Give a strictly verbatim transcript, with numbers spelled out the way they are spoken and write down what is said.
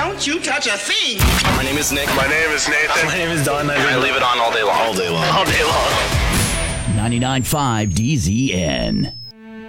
Don't you touch a thing. My name is Nick. My name is Nathan. My name is Don. I leave it on all day long. All day long. All day long. ninety-nine point five D Z N.